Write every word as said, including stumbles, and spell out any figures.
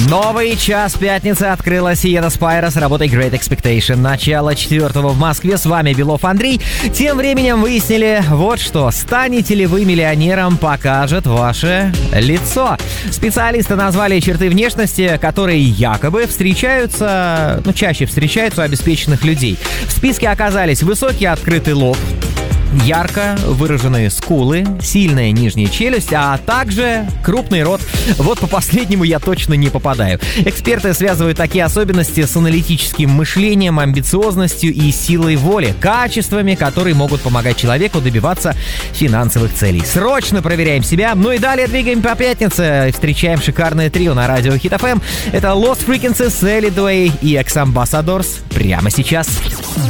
Новый час пятницы открыла Сиена Спайра с работой Great Expectation. Начало четвертого в Москве. С вами Белов Андрей. Тем временем выяснили вот что. Станете ли вы миллионером, покажет ваше лицо. Специалисты назвали черты внешности, которые якобы встречаются, ну, чаще встречаются у обеспеченных людей. В списке оказались высокий открытый лоб, ярко выраженные скулы, сильная нижняя челюсть, а также крупный рот. Вот по последнему я точно не попадаю. Эксперты связывают такие особенности с аналитическим мышлением, амбициозностью и силой воли, качествами, которые могут помогать человеку добиваться финансовых целей. Срочно проверяем себя. Ну и далее двигаем по пятнице. Встречаем шикарное трио на радио Hit эф эм. Это Lost Frequencies, Ellie Duay и X Ambassadors прямо сейчас.